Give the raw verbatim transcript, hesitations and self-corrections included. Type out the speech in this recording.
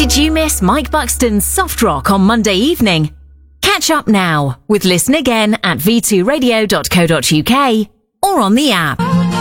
Did you miss Mike Buxton's Soft Rock on Monday evening? Catch up now with Listen Again at v two radio dot co dot uk or on the app.